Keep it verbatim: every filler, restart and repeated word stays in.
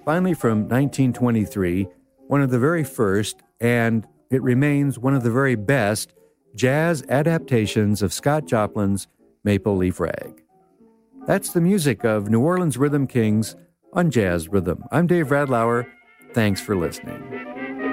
finally from nineteen twenty-three, one of the very first, and it remains one of the very best jazz adaptations of Scott Joplin's Maple Leaf Rag. That's the music of New Orleans Rhythm Kings on Jazz Rhythm. I'm Dave Radlauer. Thanks for listening.